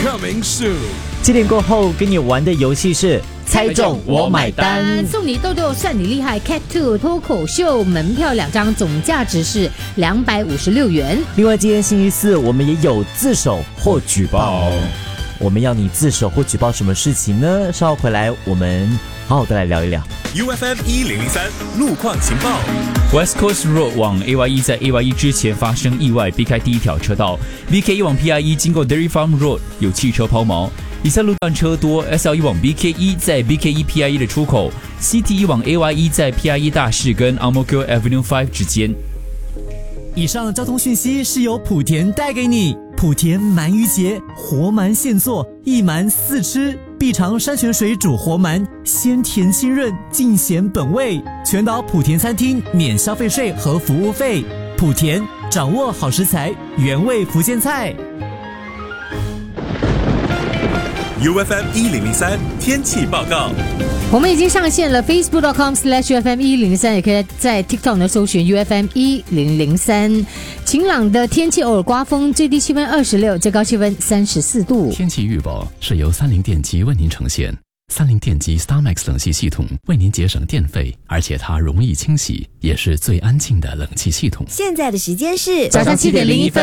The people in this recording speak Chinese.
Coming soon。 7点过后跟你玩的游戏是猜中我买单， 送你豆豆算你厉害 Cat 2脱口秀门票2张，总价值是256元。 另外今天星期四我们也有自首或举报，我们要你自首或举报什么事情呢？稍后回来我们好好的来聊一聊。 UFM 1003路况情报。 West Coast Road 往 AY1 在 AY1 之前发生意外，避开第一条车道。BK1 往 PI1 经过 Dairy Farm Road 有汽车抛锚。以下路段车多 ，SL1 往 BK1 在 BK1 PI1 的出口 ，CT1 往 AY1 在 PI1 大市跟 Ang Mo Kio Avenue 5之间。 以上交通讯息是由莆田带给你。莆田鳗鱼节，活鳗现做，一鳗4吃，必尝山泉水煮活鳗，鲜甜清润，尽显本味。全岛莆田餐厅免消费税和服务费。莆田掌握好食材，原味福建菜。 UFM 1003天气报告。 我们已经上线了 Facebook.com/UFM 1003，也可以在 TikTok 呢搜寻 UFM 1003。晴朗的天气，偶尔刮风，最低气温26，最高气温34度。 天气预报是由三菱电机为您呈现。三菱电机 StarMax 冷气系统为您节省电费，而且它容易清洗，也是最安静的冷气系统。 现在的时间是早上7点01分。